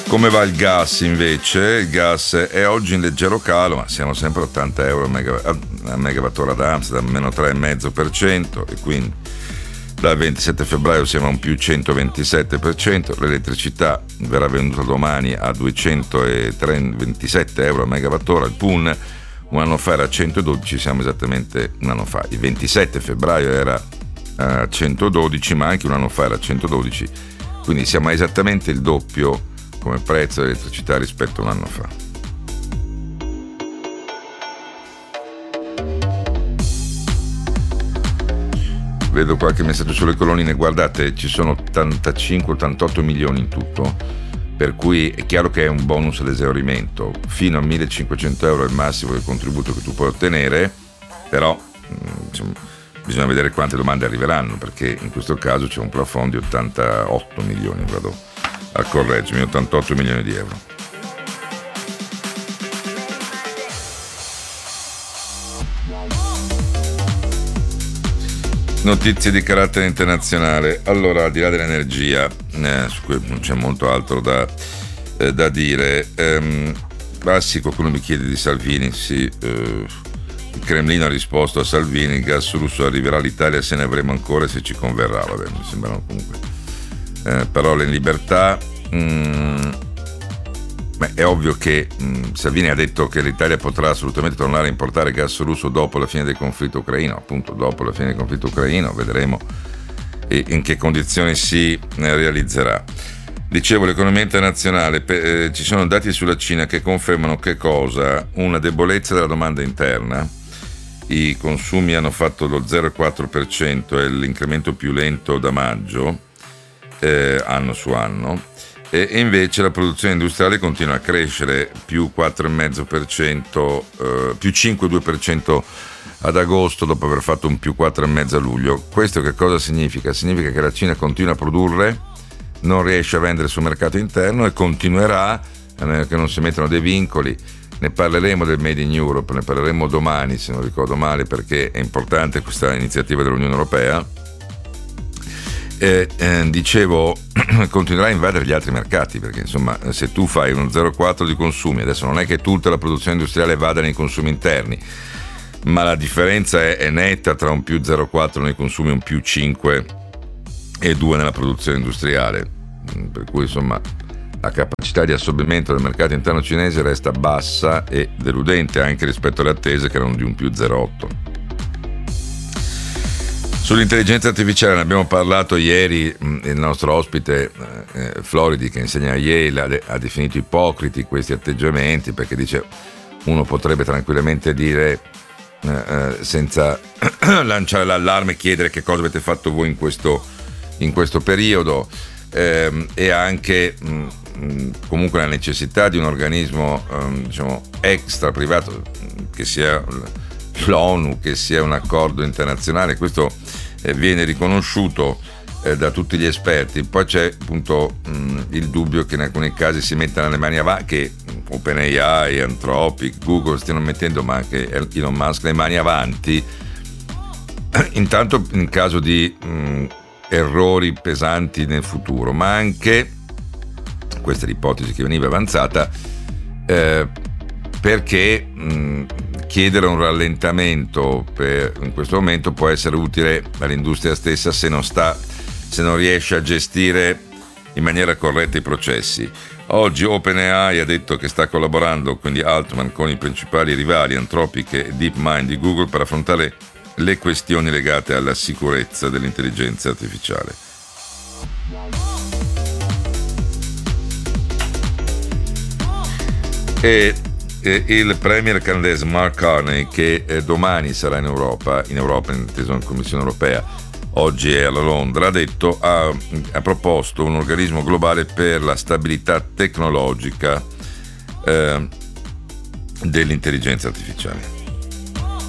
Come va il gas invece? Il gas è oggi in leggero calo, ma siamo sempre a 80 euro a megawattora ad Amsterdam, meno 3,5%, e quindi dal 27 febbraio siamo a un più 127%. L'elettricità verrà venduta domani a 227 euro a megawattora. Il PUN un anno fa era a 112, siamo esattamente un anno fa. Il 27 febbraio era a 112, ma anche un anno fa era a 112, quindi siamo a esattamente il doppio come prezzo dell'elettricità rispetto a un anno fa. Vedo qualche messaggio sulle colonnine. Guardate, ci sono 85-88 milioni in tutto, per cui è chiaro che è un bonus all'esaurimento. Fino a 1.500 euro è il massimo del contributo che tu puoi ottenere, però insomma, bisogna vedere quante domande arriveranno, perché in questo caso c'è un plafond di 88 milioni, vado a correggermi, 88 milioni di euro. Notizie di carattere internazionale. Allora, al di là dell'energia, su cui non c'è molto altro da dire, sì, qualcuno mi chiede di Salvini. Sì, il Cremlino ha risposto a Salvini: il gas russo arriverà all'Italia se ne avremo ancora e se ci converrà. Vabbè, mi sembrano comunque parole in libertà. È ovvio che Salvini ha detto che l'Italia potrà assolutamente tornare a importare gas russo dopo la fine del conflitto ucraino. Appunto, dopo la fine del conflitto ucraino vedremo in che condizioni si realizzerà. Dicevo, l'economia internazionale, ci sono dati sulla Cina che confermano che cosa? Una debolezza della domanda interna. I consumi hanno fatto lo 0,4%, è l'incremento più lento da maggio, anno su anno, e invece la produzione industriale continua a crescere, più 4,5%, più 5,2% ad agosto, dopo aver fatto un più 4,5% a luglio. Questo che cosa significa? Significa che la Cina continua a produrre, non riesce a vendere sul mercato interno e continuerà, a meno che non si mettano dei vincoli. Ne parleremo del Made in Europe, ne parleremo domani se non ricordo male, perché è importante questa iniziativa dell'Unione Europea. Dicevo, continuerà a invadere gli altri mercati, perché insomma, se tu fai uno 0,4 di consumi, adesso non è che tutta la produzione industriale vada nei consumi interni, ma la differenza è netta tra un più 0,4 nei consumi e un più 5,2 nella produzione industriale, per cui insomma la capacità di assorbimento del mercato interno cinese resta bassa e deludente anche rispetto alle attese, che erano di un più 0,8. Sull'intelligenza artificiale ne abbiamo parlato ieri. Il nostro ospite Floridi, che insegna a Yale, ha definito ipocriti questi atteggiamenti, perché dice: uno potrebbe tranquillamente dire, senza lanciare l'allarme, chiedere che cosa avete fatto voi in questo periodo, e anche comunque la necessità di un organismo diciamo extra privato, che sia l'ONU, che sia un accordo internazionale. Questo viene riconosciuto da tutti gli esperti. Poi c'è appunto il dubbio che in alcuni casi si mettano le mani avanti, che OpenAI, Anthropic, Google stiano mettendo, ma anche Elon Musk, le mani avanti, intanto in caso di errori pesanti nel futuro, ma anche, questa è l'ipotesi che veniva avanzata, perché chiedere un rallentamento in questo momento può essere utile all'industria stessa se non riesce a gestire in maniera corretta i processi. Oggi OpenAI ha detto che sta collaborando, quindi Altman, con i principali rivali Anthropic e DeepMind di Google per affrontare le questioni legate alla sicurezza dell'intelligenza artificiale. E il premier canadese Mark Carney, che domani sarà in Europa, inteso in Commissione Europea, oggi è a Londra, ha proposto un organismo globale per la stabilità tecnologica dell'intelligenza artificiale.